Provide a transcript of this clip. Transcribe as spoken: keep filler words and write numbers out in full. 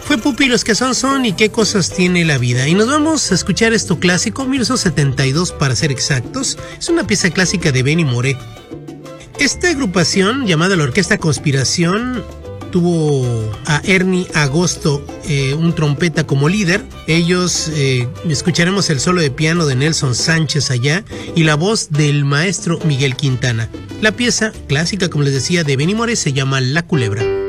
Fue Pupi los que son son y qué cosas tiene la vida. Y nos vamos a escuchar esto clásico, mil novecientos setenta y dos para ser exactos. Es una pieza clásica de Benny Moré. Esta agrupación, llamada la Orquesta Conspiración, tuvo a Ernie Agosto, eh, un trompeta como líder. Ellos, eh, escucharemos el solo de piano de Nelson Sánchez allá y la voz del maestro Miguel Quintana. La pieza clásica, como les decía, de Benny Moré se llama La Culebra.